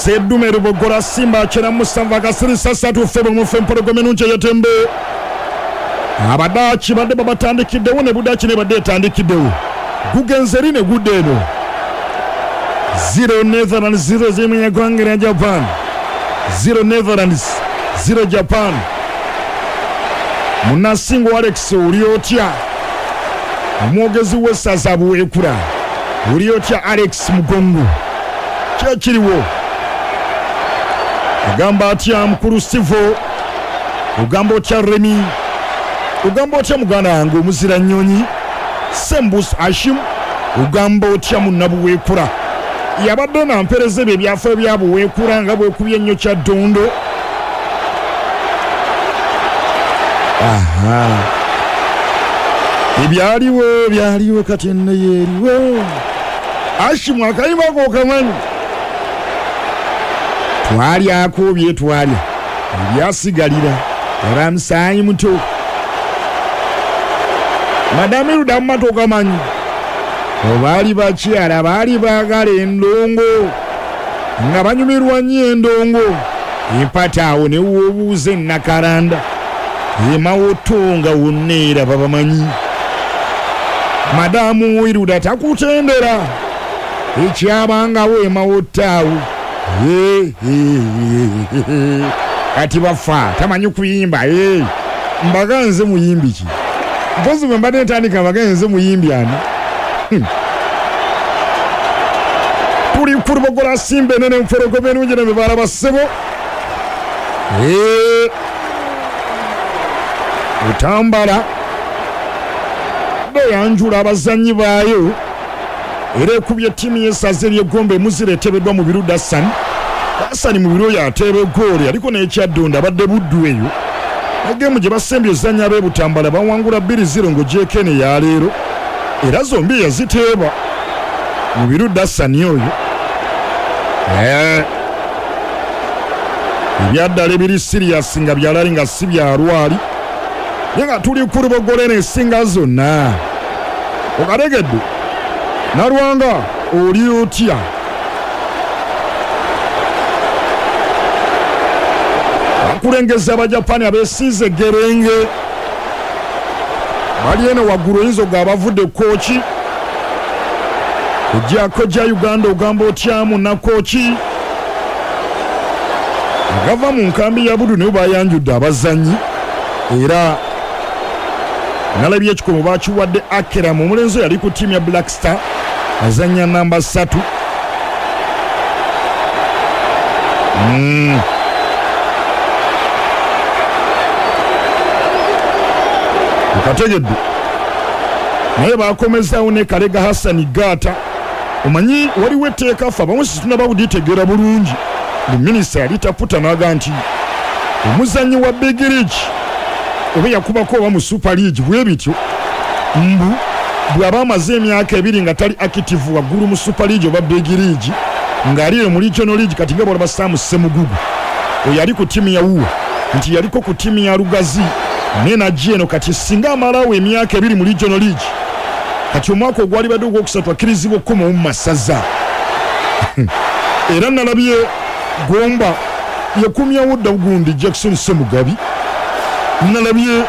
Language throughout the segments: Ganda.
Sedume Rubogora Simba Chena Musamva Gasiri Sasatu Febo Mufemporo Gomenunche Yatembe Abadachi Bade Babatandi Kidewu ne Budachi ne Bade Tandi Kidewu Gugenzeri ne Gudeno 0 Netherlands 0 Zemenya Gwangere Japan 0 Netherlands 0 Japan Munasingo Alex Uriotya Omwogezi w'essaza ekura Uriotya Alex Mugongo kyekiriwo Ugamba atya mukuru Stivo Ugamba otya Remi Ugamba otya muganda wange omuzira nnyonyi Sembus Ashim Ugamba otya munnabu w'ekura yabadde nampereze bye byafa byabo w'ekura nga bwekubye ennyo kya Dondo Ibyaliwo kati neyeriwo Ashim akayima ko kamanyi twali akobye twali byasigalira Ramsay muto Madame Rudamato kamanyi obali bakyala bali baagala endongo nga banyumirwa nnyo endongo empataawo ne wobuuze nakalanda emawotonga wonneera babamanyi Madamu Wiruda takutendera ekyabangawo emawotaawo kati bafa tamanyi kuyimba mbaganze muyimbi ki mpozi bwe mbadde ntandika mbaganze muyimbi ani tuli kurubogola Simba nene mforogo benungi ne bibala basebo utambala yanjula abazanyi baayo era ekubye ttiimu y'essaza ery'eggombe muzira eteebeddwa mu biru Dasani mu biro yateebe gooli aliko n'ekyaddonda abadde buddu eyo egemu gye basembye ezannya ab'ebutambala bawangula 2-0 ng'ogyekene ya leero era zombi yaziteeba mu biru Dasani oyo ebyaddala ebiri siriyasi nga byalali nga si byalwali naye nga tuli ku lubogole n'esinga zonna okategedde Nalwanga oli otya akulengeza abajapani abeesize gerenge bali eno waggulu oyinza ga abavudde kooki ojjako gya Uganda ogamba otyamu na kooki agava mu nkambi ya Budu naye bayanjudde abazanyi era nalabye ekikomo bakiwadde Akera mu mulenzi yali ku ttiimu ya Black Star azanya namba 3 ukategedde naye bakomezawo ne Kalega Hassan Gata omanyi waliwo etteeka afa bamusituna bawuditegeera bulungi minisita yali taputa naga nti omuzanyi wa Big League oba yakubako oba mu Super League bwe bityo mbu bw'aba amaze emyaka 2 nga tali active waggulu mu Super League oba Big League ng'ali mu Regional League kati nga bw'olaba Sam Semugugu oyo yali ku ttiimu ya Wuwa nti yaliko ku ttiimu ya Lugazi n'enajja eno kati singa amalawo emyaka 2 mu Regional League kati omwaka ogwali badde ogwokusatu akkirizibwa okkomawo mu masaza era nalabye Gomba yakumyawo Dawugundi Jackson Semugabi nalabye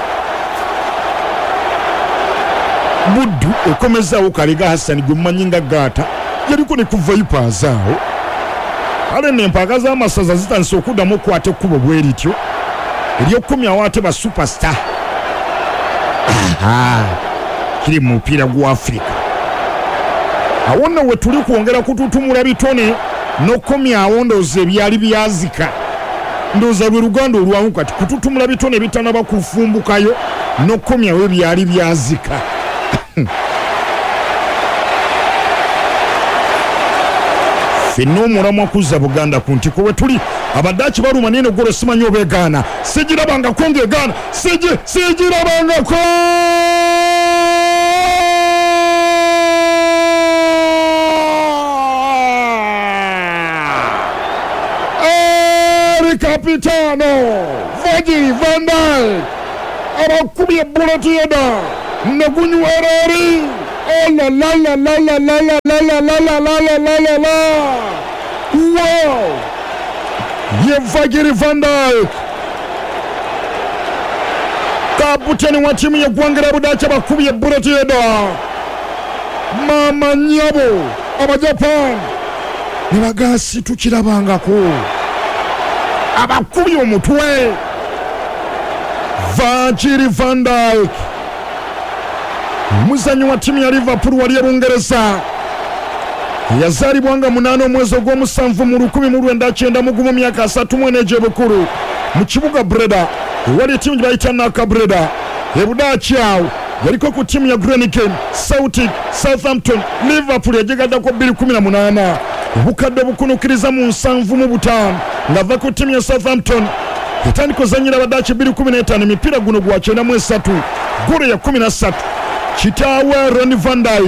Buddu ekomezaawo Kalega Hassan gwe mumanyi nga Gata yaliko ne ku Vipers awo ale n'empaka z'amasaza zitandise okuddamu okwata ekkubo bwe lityo ery'okkumyawo ate ba superstar kiri mu mupiira gwa Africa awo nno we tuli kwongera kututumula bitone n'okkumyawo ndowooza ebyali byazika ndowooza lwe Luganda olwamu kati kututumula bitone bitanaba kufumbukayo n'okkumyawo ebyali byazika fenna omulamwa kuzza Buganda ku ntiko we tuli abaddaaki baluma neno golo simanyi obeegaana sigirabangako ng'egaana sigirabangako Capitano Virgil van Dijk abakubye buleti yada negunywereri la la la la la la la la la la la la la la wow ye Virgil van Dijk kaputeni wa timu y'eggwanga Budaaki bakubye bullet yeda mama nyabo abajapan nibagasi tukirabangako abakubye omutwe Virgil van Dijk muzanyi wa timu ya Liverpool wali Bungereza yazalibwanga 8 omwezi ogw'omusanvu mu 1990 mu myaka 34 bukuru mu kibuga Breda wali timu gye bayita Naka Breda Budaaki awo yaliko ku timu ya Groningen, Celtic, Southampton, Liverpool yajegaddako 2018 obukadde bukunukiriza mu 7 ng'ava ku timu ya Southampton yatandika ozannyira Budaaki 2015 emipiira guno gwa 93 golo ya 13 kitaawe Ronnie van Dijk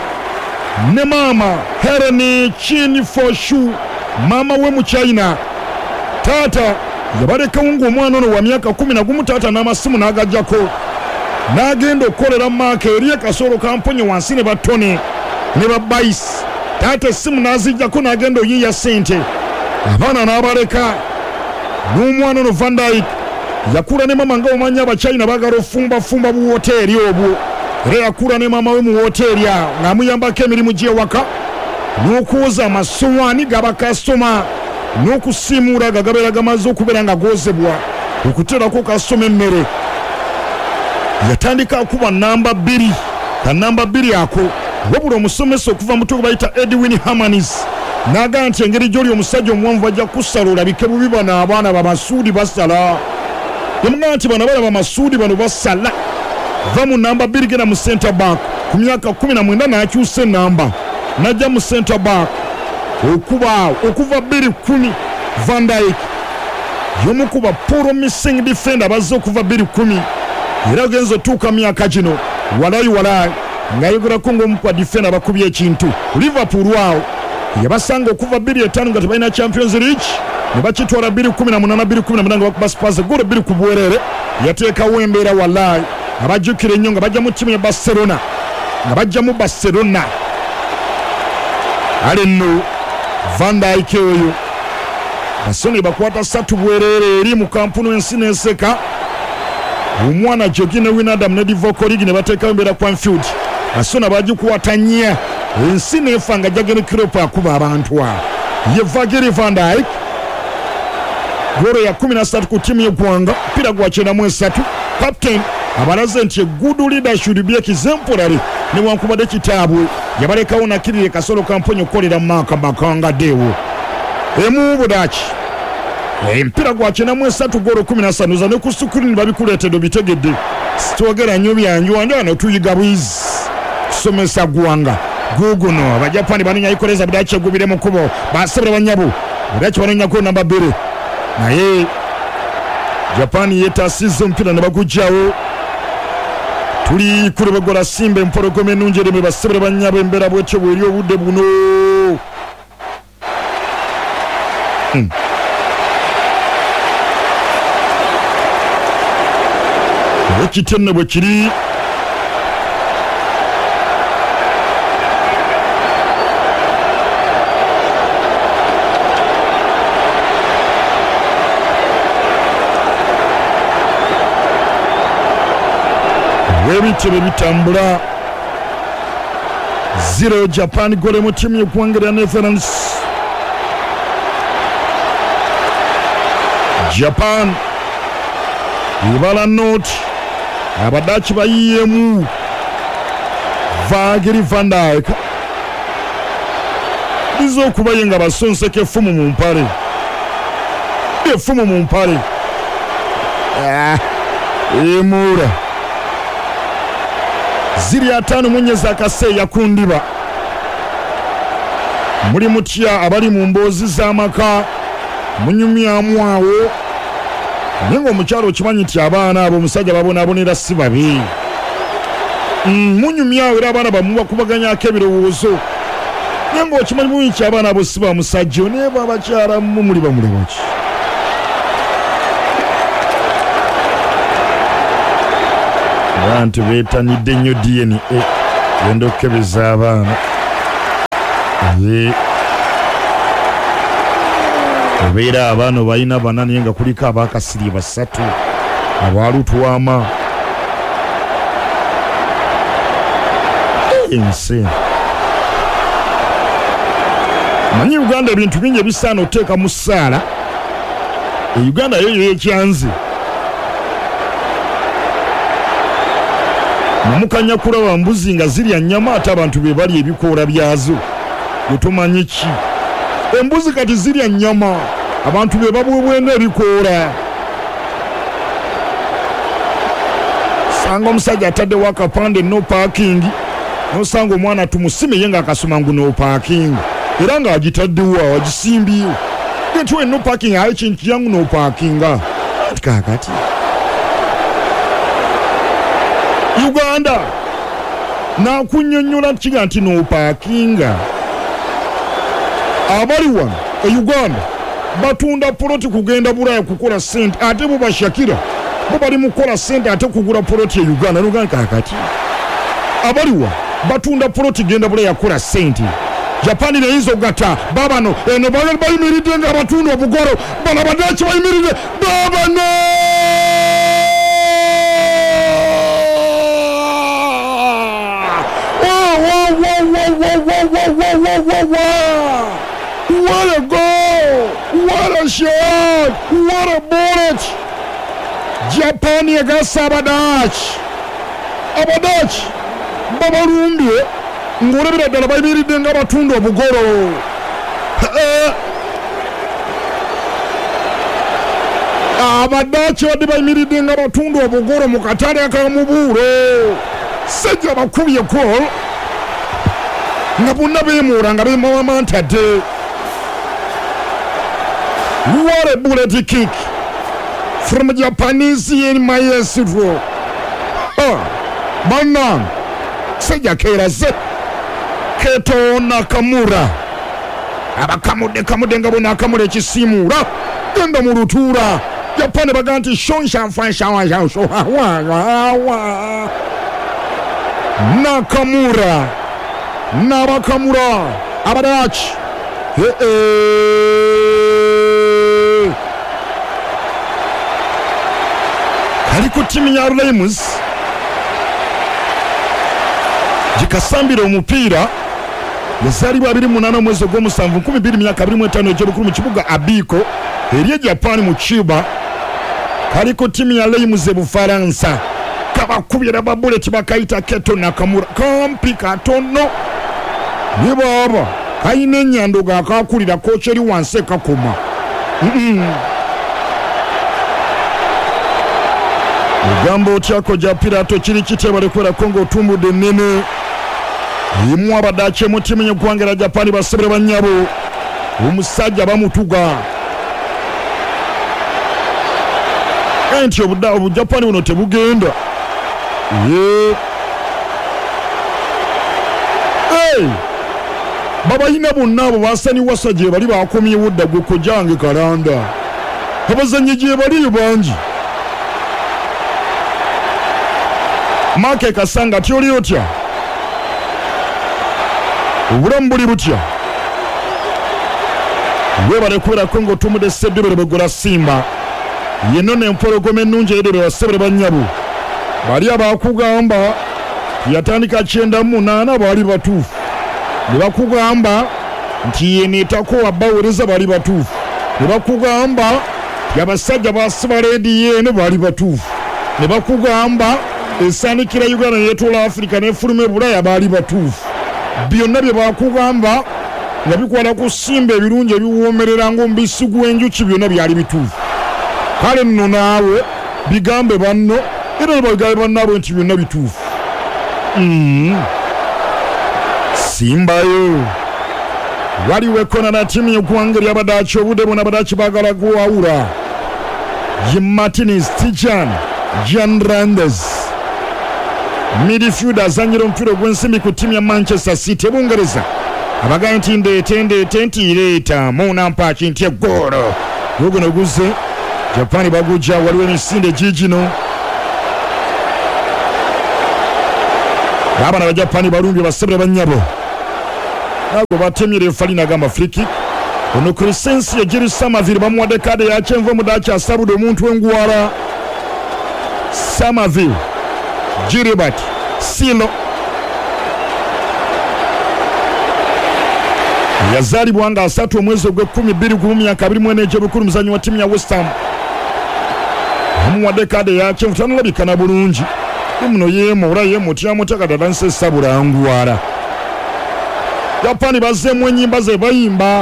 ne mama Helen Chin for Shu mama we mu China tata yabalekawo ng'omwana ono wa myaka 10 taata n'amasimu n'agajjako n'agenda okukolera maaka eri akasolo kamponye wansi ne batone ne babayisi taata essimu n'azijjako n'agenda oyiiya ssente abaana n'abaleka n'omwana ono Van Dijk yakula ne mama nga omanyi abachina bagala ofumba bu hoteri obwo era yakula ne mama we mu hoteri awo ng'amuyambako emirimu gy'ewaka n'okuwoza amasowaani gaba kasitoma n'okusiimuula gagabeera gamaze okubeera nga goozebwa okuteerako kasitoma emmere yatandika akuba namba 2 ka namba 2 ako wabula omusomesa okuva mu tuko bayita Edwin Hamanis naga nti engeri gy'oli omusajja omuwanvu ajja kusala olabike bubi bano abaana bamasuudi basala yamugaa nti bano abaana bamasuudi bano basala va mu namba 2 genda mu center back ku myaka 19 n'akyusa enamba najja mu center back okuva 2-10 Van Dijk y'omu ku ba promising defender bazze okuva 2-10 era genzo otuuka myaka gino walayi ng'ayogerako ng'omu ku defender bakubye ekintu Liverpool awo yabasanga okuva 2-5 nga tebalina Champions League ne bakitwala 2-18 nga bakuba Spurs golo 2 ku bwerere yateekawo embeera walayi nga bajjukira ennyo nga bajja mu ttimu ya Barcelona nga bajja mu Barcelona ale nno Van Dijk oyo Barcelona bakwata 3 bwerere eri mu kampuni ensi n'enseka omwana Jogine Wijnaldum ne Divock Origi ne bateekawo embeera kwa Anfield Barcelona bagikwata nnya ensi n'efa nga Jurgen Klopp akuba abantu ye Virgil van Dijk golo ya 13 ku timu y'eggwanga mpira gwa 93 captain abalaze nti good leader should be exemplary ne wankubadde kitaabwe yabalekawo nakirire kasolo kamponyo okukolera maaka makanga deewo emu Budaaki mpira gwa 93 golo 15 za ne ku screen babikuleetedde bitegedde sitwogera nnyo byanju andi wano tuyiga bwizi kusomesa gwanga guguno abajapani banonyayikoleza Budaaki egubire mu kubo basebera banyabo Budaaki banonyako namba 2 naye Japani yetasiza omupiira ne bagujjawo tuli kulebegola Simba empologoma ennungi ereme basebera banyabo embeera bwetyo bweri obudde buno ekitenne bwe kiri webitebe bitambula 0 Japan gole mu timu y'eggwanga lya Netherlands Japan ibala not Abadaaki bayiyeemu Virgil van Dijk biza okubaye nga basonseka effumu mu mpale emuura ziri 5 munyeza akaseeya ku ndiba muli mutya abali mu mboozi z'amaka munyumyamu awo naye ng'omukyalo okimanyi nti abaana abo omusajja babonaabonera si babi munyumyawo era abaana bamu bakubaganyako ebirowoozo naye ng'okimanyi bulungi nti abaana abo si bamusajja naye babakyala mu muli bamuleba ki abantu beetanidde nnyo DNA genda okukebeza abaana obeera abaana balina bana naye nga kuliko abakasiri basatu abalutwama ensi manyi Uganda ebintu bingi ebisaana oteeka mu ssaala Uganda yoyo yekyanze namukanya kulaba mbuzi nga zirya nnyama ate abantu be bali ebikoola byazo bwetumanyi ki embuzi kati zirya nnyama abantu be babwebwenda ebikoola sanga omusajja ataddewo akapande no parking nosanga omwana tumusime ye nga akasoma ngu no parking era nga agitaddewo awagisimbyewo ntiwe no parking ayo kintu kyangu no parkinga kakati Uganda nakunnyonnyola kiga nti no parkinga abali wano Uganda batunda poloti kugenda Bulaya kukola sente ate bo bashakira bo bali mukola sente ate kugula poloti Uganda n'Uganda kakati abali wano batunda poloti genda Bulaya kukola sente Japani neyinza okugata babano eno bayimiridde nga batunda obugoro bano abadaki bayimiridde babano what a goal! What a shot! What a bullet! Japan against Abadachi babalumbye ng'olebera ddala bayimiridde nga batunda obugolo Abadachi badde bayimiridde nga batunda obugolo mu katale akamubuulo sajja bakubye gol nga bonna beemuula nga beemawamantadde. What a bullet kick from Japanese maestro Banan sajja keeraze Keto Nakamura abakamudde nga bona akamula ekisiimuula genda mu lutuula Japan baga nti Nakamura Nabakamura Abadachi kali ku timu ya Rams jikasambira omupiira yazaalibwa 28 mwezi gw'omusanvu 2025 eky'olukulu mu kibuga Abiko eri Japan mu Cuba kali ku timu ya Rams Bufaransa kabakubira babuleti bakayita Keto Nakamura kampi katono ne baba kayina ennyando gakakulira kocha eri wansi kakoma Ugambo otyako ja pirato kiri kitebale kwera Kongo tumbudde nnene imu Abadachi mu timu y'eggwanga Japan basebere bannyabo omusajja bamutuga enti obu Japan buno tebugenda babayina bonna abo basani wasa gye bali bakomyewo dda gwe kojange kalanda abazannyi gye bali bangi Make Kasanga tyoli otya obulamu buli butya webale kubera Kongo tumude seddebere begola Simba yeno n'empologoma ennungi eyedere basebere bannyabo bali abakugamba yatandika 98 bali batuufu ne bakugamba nti yeneetako abawereza bali batuufu ne bakugamba yabasajja basiba leedi yeene bali batuufu ne bakugamba esaanikira Uganda yeetoola Afrika n'efuluma e Bulaya bali batuufu byonna bye bakugamba nga bikwala ku Simba ebirungi ebiwoomerera ng'omubisi gw'enjuki byonna byali bituufu kale nno naawe bigambe banno era ne babigambe bannaabwe nti byonna bituufu Simbayo waliwo ekkona na timu y'eggwanga ery'Abadachi obudde bwonna Abadachi baagala gwawula ye Martinez Tijan Jan Randes midfielder azannyira omupiira ogw'ensimbi ku ttiimu ya Manchester City Bungereza abaga nti ndeete ntireeta munampaki nti eggoolo guno guze Japan bagujja waliwo emisinde giigino abaana ba Japan balumbye basebere bannyabo ago batemyere Falina agamba free kick ono Crescencio Giri Samaville bamuwadde kade ya kyenvu mudaaki asabudde omuntu w'enguwala Samaville Gilbert Silo yazaalibwa nga 3 omwezi ogw'Ekumi ku myaka 24 egy'obukulu muzannyi wa ttiimu ya West Ham bamuwadde kade ya kyenvu tanalabikana bulungi muno yeemoola yeemutyamu takadadanse sabula nguwala Japani bazzeemu ennyimba ze bayimba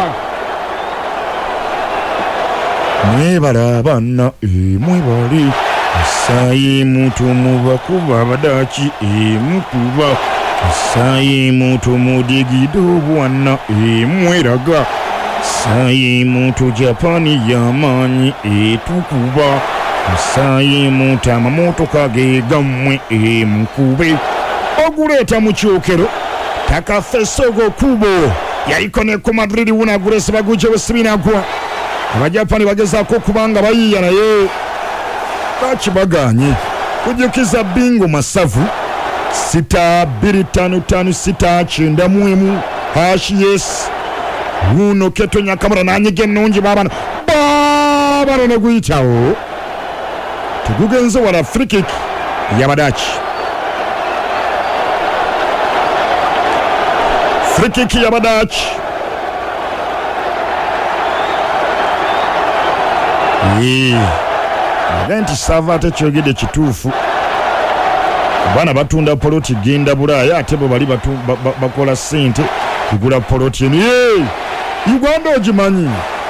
mwebala banna mwebale Sayi mutu mubakuba abadaaki emukuba Sayi mutu mudigido bwana mweraga Sayi mutu Japani yamaanyi etukuba Sayi mutu amamotoka gegammwe emukube oguleeta mu kyokero Takafesogo Kubo yaliko ne ku Madrid wunagulese baguje wesibinagwa Abajapani bagezaako kubanga bayiya naye bakibaganye kujukiza bingo masavu 6255691 yes uno ketonya kamera nanyige ennungi babana ne guyitawo tugugenze wala free kick yabadachi free kick yabadachi Nti savate kyogede kituufu bana batunda poloti genda Bulaaya ate bo bali bakola sente kugula poloti eno Uganda ogimanyi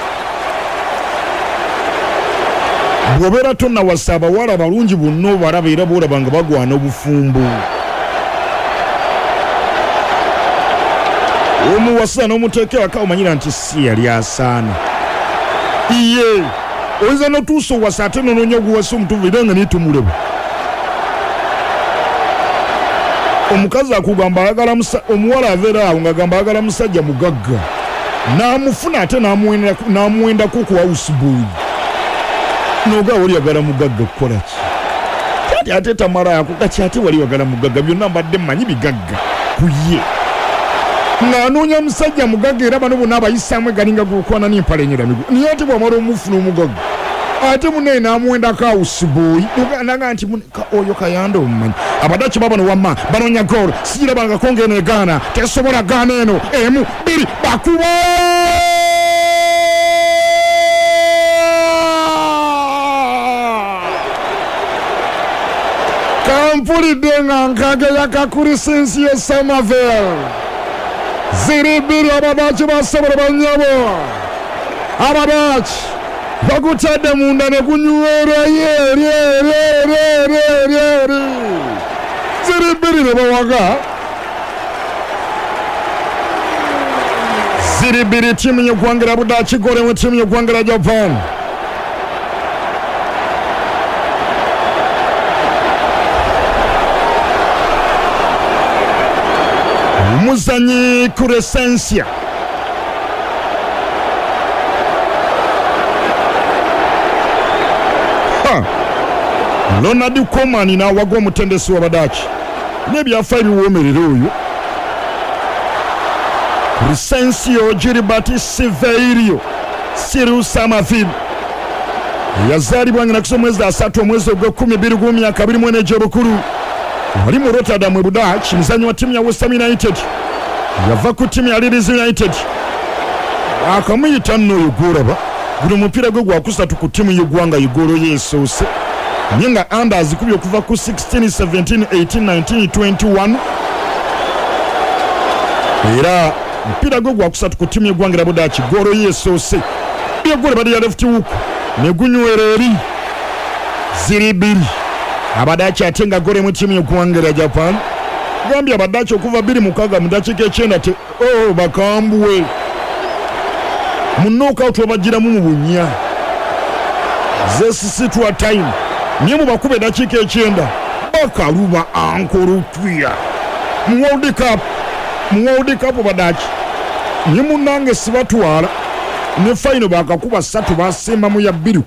bw'obeera tonna wasa abawala balungi bonna obalaba era boolaba nga bagwana obufumbo omuwasa n'omuteeka waka omanyira nti si yali asaana oyinza notuusa owasa ate nononya oguwasa omutuvu era nga nitumuleba omukazi akugamba ayagala omuwala aveera awo ng'agamba ayagala musajja mugagga n'amufuna ate n'amuwendako ku houseboy n'ogaawo oli yagala mugagga kukola ki ate tamala yakukaki ate wali wagala mugagga byonna mbadde mmanyi bigagga ku ye ng'anoonya musajja mugagga era bano bonna abayisaamu egalinga gukwana n'empala enyera migu niye ate bw'amala omufuna omugagga ate munaye n'amuwendako houseboy naga nti oyo kayanda omumanyi abadaki babano wamma banoonya goal sigirabangako ng'eno egaana tesobola gaana eno 1 2 bakuba kampulidde nga nkagera Crescencio Samaville ziri 2 abadaki basobola banyabo abadaki bagutadde munda ne kunyweera ziri 2 ne bawaga ziri 2 ttiimu y'eggwanga Budaki golemu ttiimu y'eggwanga Japan omuzannyi Crescencio Ronald Koeman n'awaga omutendesi w'Abadaki n'ebyafaayo biwoomerera oyo Crescencio Gilbert Silverio Samaville yazaalibwa nga nakusa omwezi 3 omwezi ogw'Ekumi ku myaka 24 egy'obukulu wali mu Rotterdam Budaki muzannyi wa ttiimu ya West Ham United yava ku ttiimu ya Leeds United akamuyita nno oyo gw'olaba guno mupiira gwe gwakusatu ku ttiimu y'eggwanga igolo yeesoose naye nga under azikubye okuva ku 16 17 18 19 21 era mupiira gwe gwakusatu ku ttiimu y'eggwanga Budaki golo yeesoose byegole bali ya left hook ne gunywera eri ziri 2 Abadaki ate nga gole mu ttiimu y'eggwanga Japan gambye Abadaki okuva 2-6 mu dakiika 9 bakambuwe mu knockout wabagiramu mu bunya zesisitwa time niye mu bakube dakiika 9 bakaluba ankorutwia mu World Cup Abadaki niye munange sibatwala ne final bakakuba 3 basembamu ya 2-10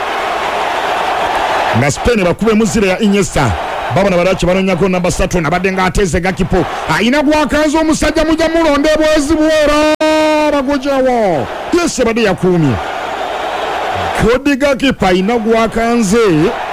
na Spain bakube muzira ya Iniesta babona Abadaki banonyako namba 3 nabadde nga ateze gakipo ayina gwakaza omusajja mujja mulonde bwezi bwera abagojawo yese bade yakuumye kodiga kipa ina gwakanze